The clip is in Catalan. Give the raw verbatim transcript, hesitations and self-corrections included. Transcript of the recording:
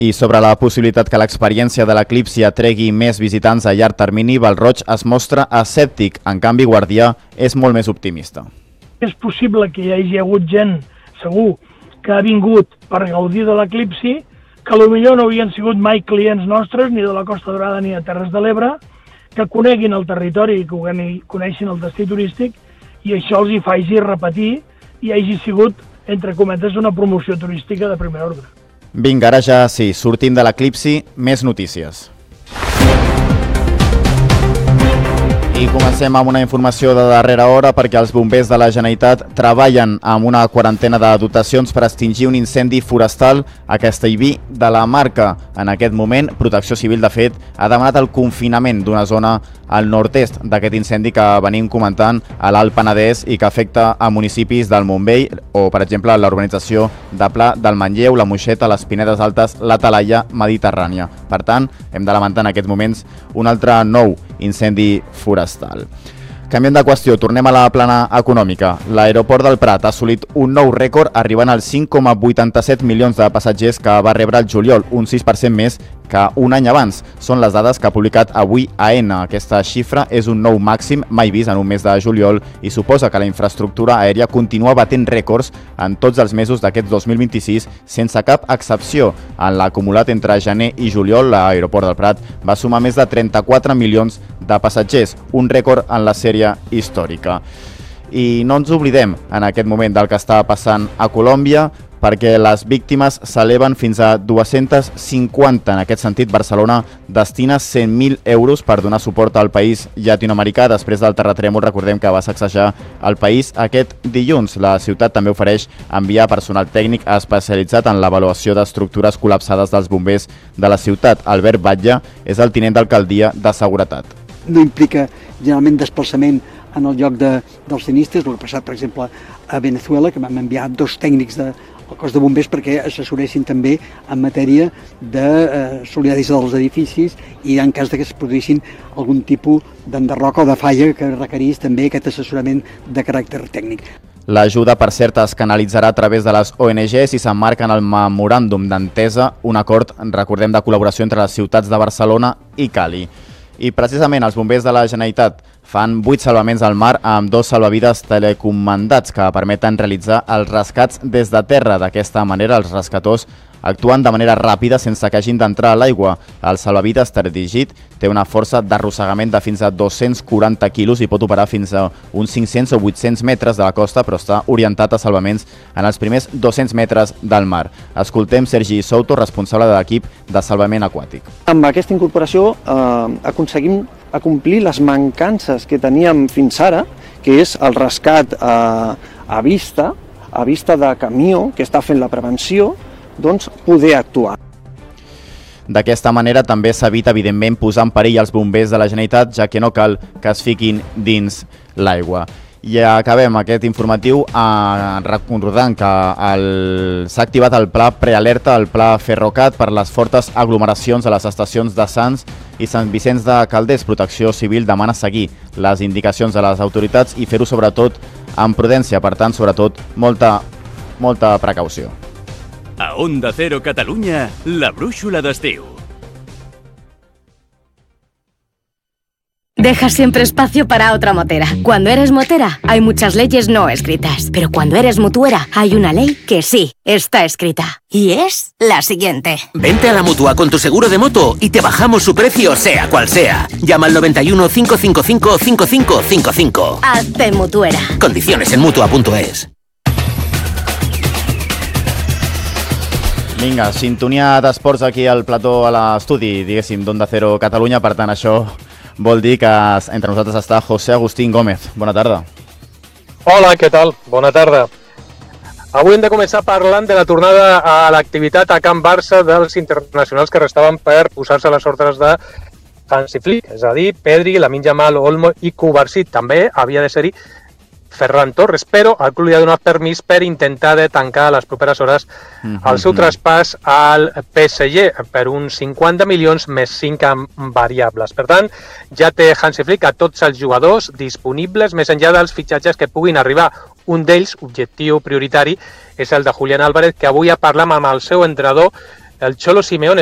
I sobre la possibilitat que l'experiència de l'Eclipsi atregui més visitants a llarg termini, Valroig es mostra escèptic. En canvi, Guardià és molt més optimista. És possible que hi hagi hagut gent, segur, que ha vingut per gaudir de l'Eclipsi, que potser no havien sigut mai clients nostres, ni de la Costa Dorada ni de Terres de l'Ebre, que coneguin el territori i que coneixin el destí turístic, i això els hi faci repetir i hagi sigut, entre cometes, una promoció turística de primer ordre. Vinga, ara ja sí, sortim de l'Eclipsi, més notícies. I comencem amb una informació de darrera hora perquè els bombers de la Generalitat treballen amb una quarantena de dotacions per extingir un incendi forestal a Castellví de la Marca. En aquest moment, Protecció Civil, de fet, ha demanat el confinament d'una zona al nord-est d'aquest incendi que venim comentant a l'Alt Penedès i que afecta a municipis del Montbell o, per exemple, la urbanització de Pla del Manlleu, la Moixeta, les Pinedes Altes, la Talaia Mediterrània. Per tant, hem de lamentar en aquests moments un altre nou incendi forestal. Canviem de qüestió, tornem a la plana econòmica. L'aeroport del Prat ha assolit un nou rècord arribant als cinc coma vuitanta-set milions de passatgers que va rebre el juliol, un sis per cent més que un any abans. Són les dades que ha publicat avui AENA. Aquesta xifra és un nou màxim mai vist en un mes de juliol i suposa que la infraestructura aèria continua batent rècords en tots els mesos d'aquest dos mil vint-i-sis sense cap excepció. En l'acumulat entre gener i juliol, l'aeroport del Prat va sumar més de trenta-quatre milions de passatgers, un rècord en la sèrie històrica. I no ens oblidem en aquest moment del que està passant a Colòmbia, perquè les víctimes s'eleven fins a dos-cents cinquanta. En aquest sentit, Barcelona destina cent mil euros per donar suport al país llatinoamericà després del terratrèmol, recordem que va sacsejar el país aquest dilluns. La ciutat també ofereix enviar personal tècnic especialitzat en l'avaluació d'estructures col·lapsades dels bombers de la ciutat. Albert Batlle és el tinent d'alcaldia de seguretat. No implica generalment desplaçament en el lloc de, dels sinistres, el que ha passat, per exemple, a Venezuela, que vam enviar dos tècnics de, al cos de bombers perquè assessoressin també en matèria de eh, solidaritat dels edificis i en cas de que es produïssin algun tipus d'enderroc o de falla que requerís també aquest assessorament de caràcter tècnic. L'ajuda, per cert, es canalitzarà a través de les O N Ges i s'emmarca en el memoràndum d'entesa, un acord, recordem, de col·laboració entre les ciutats de Barcelona i Cali. I precisament els bombers de la Generalitat fan vuit salvaments al mar amb dos salvavides telecomandats que permeten realitzar els rescats des de terra. D'aquesta manera, els rescators actuen de manera ràpida sense que hagin d'entrar a l'aigua. El salvavides teledirigit té una força d'arrossegament de fins a dos-cents quaranta quilos i pot operar fins a uns cinc-cents o vuit-cents metres de la costa, però està orientat a salvaments en els primers dos-cents metres del mar. Escoltem Sergi Souto, responsable de l'equip de salvament aquàtic. Amb aquesta incorporació eh, aconseguim acomplir les mancances que teníem fins ara, que és el rescat a, a vista, a vista de camió que està fent la prevenció, doncs poder actuar. D'aquesta manera també s'evita, evidentment, posar en perill els bombers de la Generalitat, ja que no cal que es fiquin dins l'aigua. I acabem aquest informatiu eh, recordant que s'ha activat el pla prealerta, el pla Ferrocat, per les fortes aglomeracions a les estacions de Sants i Sant Vicenç de Calders. Protecció Civil demana seguir les indicacions de les autoritats i fer-ho sobretot amb prudència, per tant, sobretot, molta, molta precaució. A Onda Cero Catalunya, la brúixola d'estiu. Deja siempre espacio para otra motera. Cuando eres motera, hay muchas leyes no escritas. Pero cuando eres mutuera, hay una ley que sí está escrita. Y es la siguiente. Vente a la Mutua con tu seguro de moto y te bajamos su precio, sea cual sea. Llama al noventa y uno, cinco cinco cinco, cinco cinco cinco cinco. Hazte mutuera. Condiciones en mutua punto es. Vinga, sintonia d'esports aquí al plató a l'estudi, diguéssim, d'Onda Cero Catalunya. Per tant, això vol dir que entre nosaltres està José Agustín Gómez. Bona tarda. Hola, què tal? Bona tarda. Avui hem de començar parlant de la tornada a l'activitat a Can Barça dels internacionals que restaven per posar-se a les ordres de Hansi Flick, és a dir, Pedri, Lamine Yamal, Olmo i Cubarsí. També havia de ser-hi Ferran Torres, però el club li ha donat permís per intentar de tancar a les properes hores el seu traspàs al P S G per uns cinquanta milions més cinc amb variables. Per tant, ja té Hansi Flick a tots els jugadors disponibles, més enllà dels fitxatges que puguin arribar. Un d'ells, objectiu prioritari, és el de Julián Álvarez, que avui ja parlam amb el seu entrenador el Cholo Simeone